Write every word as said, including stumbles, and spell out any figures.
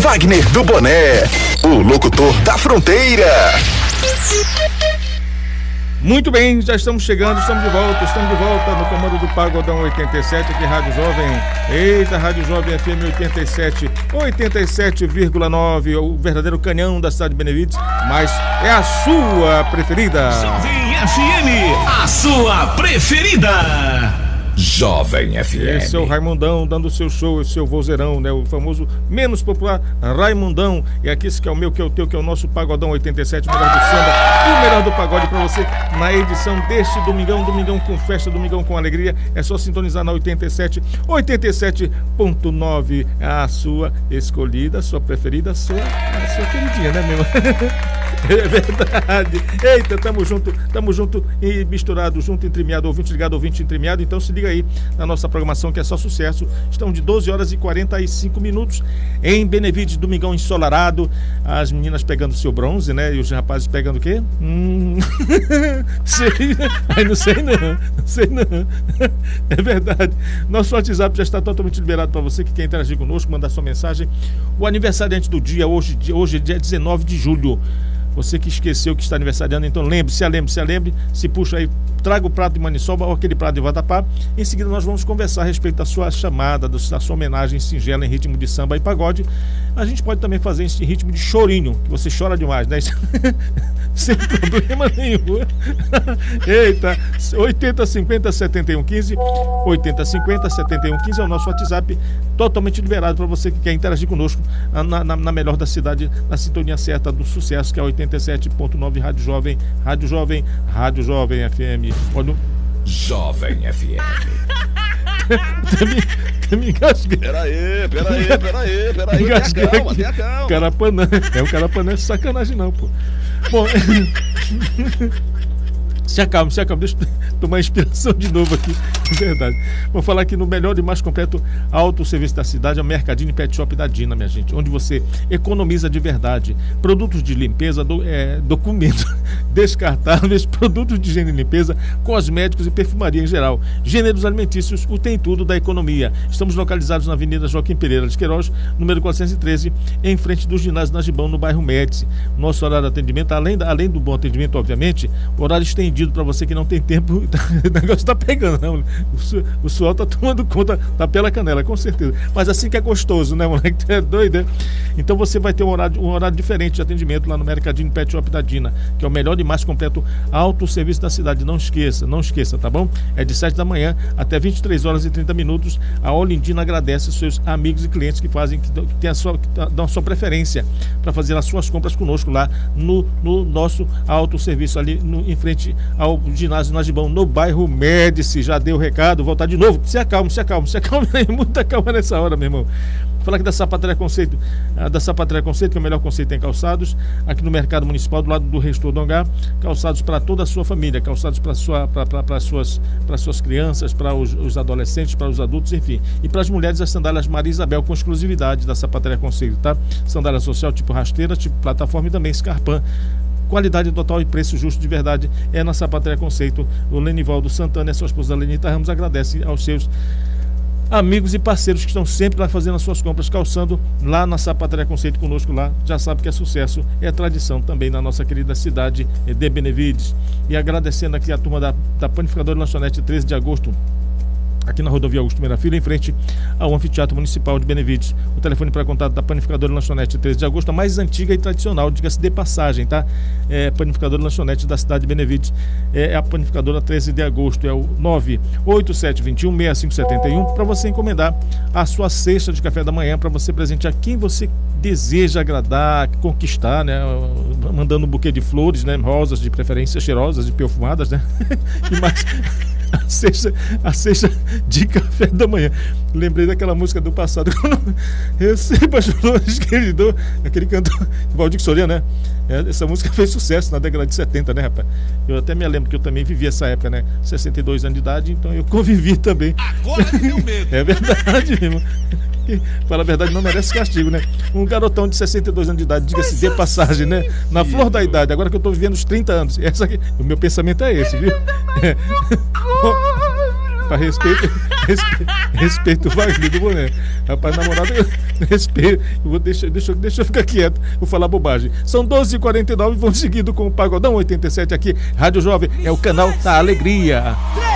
Wagner do Boné, o locutor da fronteira. Muito bem, já estamos chegando, estamos de volta, estamos de volta no comando do Pagodão oitenta e sete, aqui Rádio Jovem. Eita, Rádio Jovem F M oitenta e sete, oitenta e sete vírgula nove, o verdadeiro canhão da cidade de Benevides, mas é a sua preferida. Jovem F M, a sua preferida. Jovem F M. Esse é o Raimundão dando o seu show, o seu vozeirão, né? O famoso menos popular Raimundão. E aqui esse que é o meu, que é o teu, que é o nosso Pagodão oitenta e sete, o melhor do samba e o melhor do pagode pra você na edição deste domingão, domingão com festa, domingão com alegria. É só sintonizar na oitenta e sete, oitenta e sete ponto nove, a sua escolhida, a sua preferida, a sua, a sua queridinha, né, meu? É verdade. Eita, tamo junto, tamo junto e misturado, junto, entremeado, ouvinte ligado, ouvinte entremeado. Então se liga aí na nossa programação que é só sucesso. Estão de doze horas e quarenta e cinco minutos em Benevides, domingão ensolarado. As meninas pegando seu bronze, né? E os rapazes pegando o quê? Hum... sei, ai, não sei não, não sei não. É verdade. Nosso WhatsApp já está totalmente liberado para você que quer interagir conosco, mandar sua mensagem. O aniversariante do dia, hoje, hoje é dia dezenove de julho. Você que esqueceu que está aniversariando, então lembre-se, lembre, se lembre, se puxa aí, traga o prato de maniçoba ou aquele prato de vatapá. Em seguida nós vamos conversar a respeito da sua chamada, da sua homenagem singela em ritmo de samba e pagode. A gente pode também fazer em ritmo de chorinho, que você chora demais, né? Sem problema nenhum. Eita, oitenta cinquenta setenta e um quinze, oitenta cinquenta setenta e um quinze é o nosso WhatsApp, totalmente liberado para você que quer interagir conosco na, na, na melhor da cidade, na sintonia certa do sucesso, que é oitenta e sete ponto nove Rádio Jovem, Rádio Jovem, Rádio Jovem F M. Olha o... Jovem F M. Até me engasguei. Peraí, peraí, peraí, peraí. Engasguei calma, aqui. Calma. Carapanã. É um carapanã é sacanagem não, pô. Bom, se acalma, se acalma, deixa eu tomar inspiração de novo aqui, é verdade. Vou falar aqui no melhor e mais completo autosserviço da cidade, é o Mercadinho Pet Shop da Dina, minha gente, onde você economiza de verdade. Produtos de limpeza, do, é, documentos descartáveis, produtos de higiene e limpeza, cosméticos e perfumaria em geral. Gêneros alimentícios, o tem tudo da economia. Estamos localizados na Avenida Joaquim Pereira de Queiroz, número quatrocentos e treze, em frente do ginásio Najibão, no bairro Médici. Nosso horário de atendimento, além, da, além do bom atendimento, obviamente, horário estendido para você que não tem tempo, o negócio está pegando, não. O, su, o suor está tomando conta da pela canela, com certeza. Mas assim que é gostoso, né, moleque? É doido, né? Então você vai ter um horário, um horário diferente de atendimento lá no Mercadinho Pet Shop da Dina, que é o melhor e mais completo autosserviço da cidade. Não esqueça, não esqueça, tá bom? É de sete da manhã até vinte e três horas e trinta minutos. A Olindina agradece os seus amigos e clientes que fazem, que, que, tem a sua, que dão a sua preferência para fazer as suas compras conosco lá no, no nosso autosserviço ali no, em frente ao ginásio Najibão, no bairro Médici. Já deu o recado, voltar de novo. Se acalma, se acalma, se acalma aí, muita calma nessa hora, meu irmão. Falar aqui da Sapateria Conceito, da Sapateria Conceito, que é o melhor conceito em calçados, aqui no Mercado Municipal, do lado do Restor Dongá. Calçados para toda a sua família, calçados para sua, para suas, para suas crianças, para os, os adolescentes, para os adultos, enfim. E para as mulheres, as sandálias Maria Isabel, com exclusividade da Sapateria Conceito, tá? Sandália social tipo rasteira, tipo plataforma e também escarpã. Qualidade total e preço justo de verdade é na Sapateria Conceito. O Lenivaldo Santana e a sua esposa Lenita Ramos agradecem aos seus amigos e parceiros que estão sempre lá fazendo as suas compras, calçando lá na Sapateria Conceito conosco lá. Já sabe que é sucesso, é tradição também na nossa querida cidade de Benevides. E agradecendo aqui a turma da, da Panificadora Lanchonete treze de agosto, aqui na rodovia Augusto Meira Filho, em frente ao Anfiteatro Municipal de Benevides. O telefone para contato da Panificadora Lanchonete treze de agosto, a mais antiga e tradicional, diga-se de passagem, tá? É Panificadora Lanchonete da cidade de Benevides. É a Panificadora treze de agosto, é o nove oito sete dois um seis cinco sete um, para você encomendar a sua cesta de café da manhã, para você presentear quem você deseja agradar, conquistar, né? Mandando um buquê de flores, né? Rosas, de preferência cheirosas e perfumadas, né? E mais... A cesta, a cesta de café da manhã. Lembrei daquela música do passado. Receba as flores que ele deu. Aquele cantor Valdir Soriano, né? Essa música fez sucesso na década de setenta, né, rapaz? Eu até me lembro que eu também vivi essa época, né? sessenta e dois anos de idade, então eu convivi também. Agora que deu medo. É verdade, meu irmão. Fala a verdade, não merece castigo, né? Um garotão de sessenta e dois anos de idade, diga-se de passagem, né? Na flor da idade, agora que eu tô vivendo os trinta anos. Essa aqui, o meu pensamento é esse, viu? É. Para respeito, Respe... Respeito o Wagner do boné. Rapaz, namorado, respeito. Eu vou deixa, deixa, deixa eu ficar quieto, vou falar bobagem. São doze e quarenta e nove, vamos seguindo com o Pagodão oitenta e sete aqui. Rádio Jovem é o canal da alegria.